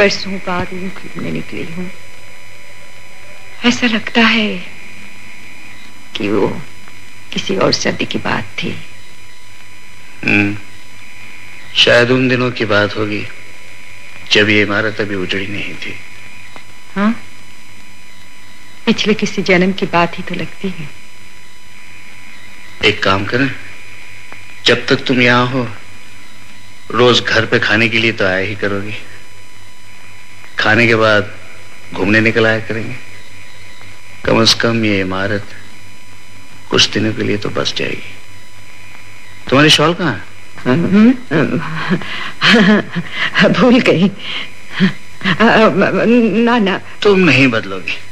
बरसों बाद यूं घूमने निकली हूँ। ऐसा लगता है कि वो किसी और सर्दी की बात थी। शायद उन दिनों की बात होगी जब ये इमारत अभी उजड़ी नहीं थी। हाँ, पिछले किसी जन्म की बात ही तो लगती है। एक काम करें, जब तक तुम यहाँ हो रोज घर पे खाने के लिए तो आया ही करोगी। खाने के बाद घूमने निकल आया करेंगे। कम से कम ये इमारत कुछ दिनों के लिए तो बस जाएगी। तुम्हारी शॉल कहाँ है? भूल गई। ना ना, तुम नहीं बदलोगी।